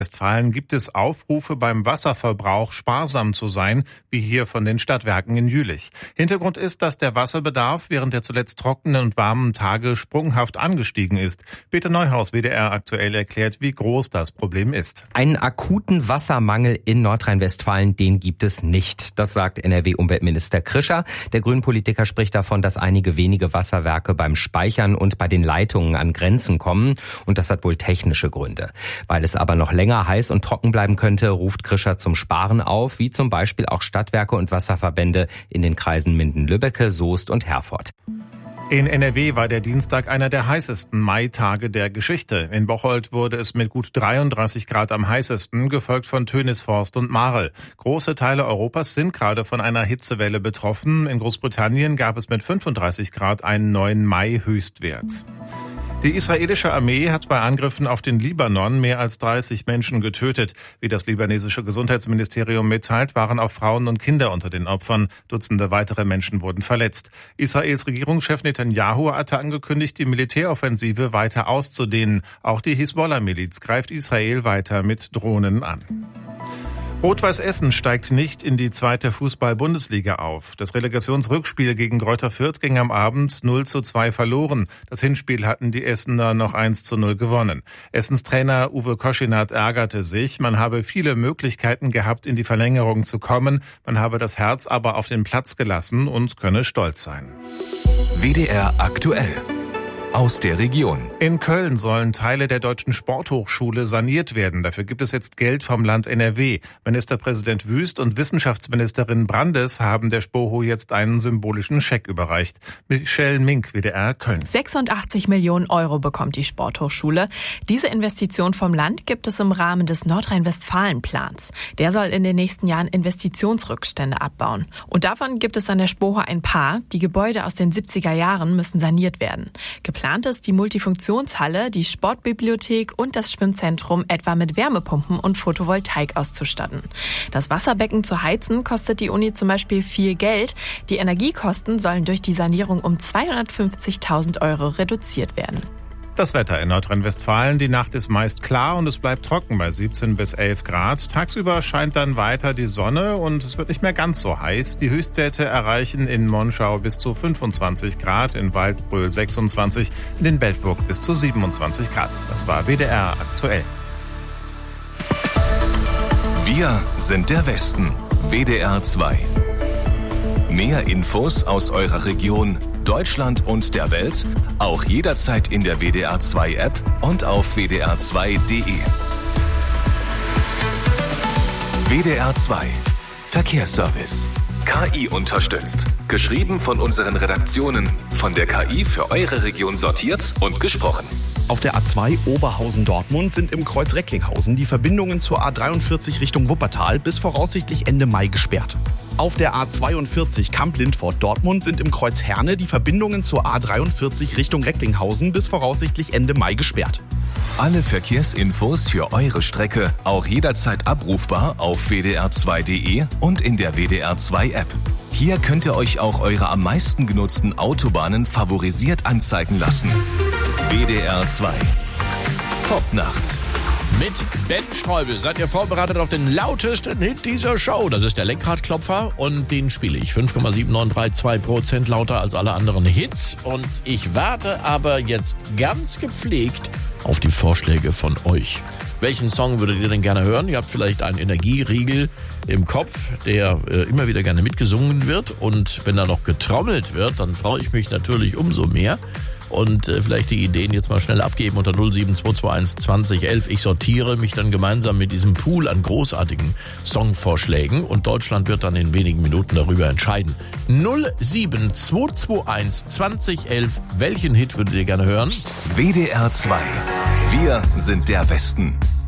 Westfalen gibt es Aufrufe beim Wasserverbrauch sparsam zu sein, wie hier von den Stadtwerken in Jülich. Hintergrund ist, dass der Wasserbedarf während der zuletzt trockenen und warmen Tage sprunghaft angestiegen ist. Peter Neuhaus, WDR aktuell, erklärt, wie groß das Problem ist. Einen akuten Wassermangel in Nordrhein-Westfalen, den gibt es nicht. Das sagt NRW-Umweltminister Krischer. Der Grünpolitiker spricht davon, dass einige wenige Wasserwerke beim Speichern und bei den Leitungen an Grenzen kommen. Und das hat wohl technische Gründe. Weil es aber noch länger heiß und trocken bleiben könnte, ruft Krischer zum Sparen auf, wie zum Beispiel auch Stadtwerke und Wasserverbände in den Kreisen Minden-Lübbecke, Soest und Herford. In NRW war der Dienstag einer der heißesten Maitage der Geschichte. In Bocholt wurde es mit gut 33 Grad am heißesten, gefolgt von Tönisforst und Marl. Große Teile Europas sind gerade von einer Hitzewelle betroffen. In Großbritannien gab es mit 35 Grad einen neuen Mai-Höchstwert. Die israelische Armee hat bei Angriffen auf den Libanon mehr als 30 Menschen getötet. Wie das libanesische Gesundheitsministerium mitteilt, waren auch Frauen und Kinder unter den Opfern. Dutzende weitere Menschen wurden verletzt. Israels Regierungschef Netanyahu hatte angekündigt, die Militäroffensive weiter auszudehnen. Auch die Hisbollah-Miliz greift Israel weiter mit Drohnen an. Rot-Weiß Essen steigt nicht in die zweite Fußball-Bundesliga auf. Das Relegationsrückspiel gegen Greuther Fürth ging am Abend 0:2 verloren. Das Hinspiel hatten die Essener noch 1:0 gewonnen. Essens Trainer Uwe Koschinat ärgerte sich. Man habe viele Möglichkeiten gehabt, in die Verlängerung zu kommen. Man habe das Herz aber auf den Platz gelassen und könne stolz sein. WDR aktuell. Aus der Region. In Köln sollen Teile der Deutschen Sporthochschule saniert werden. Dafür gibt es jetzt Geld vom Land NRW. Ministerpräsident Wüst und Wissenschaftsministerin Brandes haben der Spoho jetzt einen symbolischen Scheck überreicht. Michelle Mink, WDR Köln. 86 Millionen Euro bekommt die Sporthochschule. Diese Investition vom Land gibt es im Rahmen des Nordrhein-Westfalen-Plans. Der soll in den nächsten Jahren Investitionsrückstände abbauen. Und davon gibt es an der Spoho ein paar. Die Gebäude aus den 70er Jahren müssen saniert werden. Geplant ist die Multifunktionshalle, die Sportbibliothek und das Schwimmzentrum etwa mit Wärmepumpen und Photovoltaik auszustatten. Das Wasserbecken zu heizen kostet die Uni zum Beispiel viel Geld. Die Energiekosten sollen durch die Sanierung um 250.000 Euro reduziert werden. Das Wetter in Nordrhein-Westfalen. Die Nacht ist meist klar und es bleibt trocken bei 17 bis 11 Grad. Tagsüber scheint dann weiter die Sonne und es wird nicht mehr ganz so heiß. Die Höchstwerte erreichen in Monschau bis zu 25 Grad, in Waldbröl 26, in den Beltburg bis zu 27 Grad. Das war WDR aktuell. Wir sind der Westen. WDR 2. Mehr Infos aus eurer Region, Deutschland und der Welt, auch jederzeit in der WDR 2 App und auf wdr2.de. WDR 2 Verkehrsservice. KI unterstützt. Geschrieben von unseren Redaktionen, von der KI für eure Region sortiert und gesprochen. Auf der A2 Oberhausen-Dortmund sind im Kreuz Recklinghausen die Verbindungen zur A43 Richtung Wuppertal bis voraussichtlich Ende Mai gesperrt. Auf der A42 Kamp-Lindfort-Dortmund sind im Kreuz Herne die Verbindungen zur A43 Richtung Recklinghausen bis voraussichtlich Ende Mai gesperrt. Alle Verkehrsinfos für eure Strecke auch jederzeit abrufbar auf wdr2.de und in der WDR 2 App. Hier könnt ihr euch auch eure am meisten genutzten Autobahnen favorisiert anzeigen lassen. WDR 2 Popnacht. Mit Ben Streubel seid ihr vorbereitet auf den lautesten Hit dieser Show. Das ist der Lenkradklopfer und den spiele ich 5,7932% lauter als alle anderen Hits. Und ich warte aber jetzt ganz gepflegt auf die Vorschläge von euch. Welchen Song würdet ihr denn gerne hören? Ihr habt vielleicht einen Energieriegel im Kopf, der immer wieder gerne mitgesungen wird. Und wenn da noch getrommelt wird, dann freue ich mich natürlich umso mehr. Und vielleicht die Ideen jetzt mal schnell abgeben unter 07221 2011. Ich sortiere mich dann gemeinsam mit diesem Pool an großartigen Songvorschlägen und Deutschland wird dann in wenigen Minuten darüber entscheiden. 07221 2011. Welchen Hit würdet ihr gerne hören? WDR 2. Wir sind der Westen.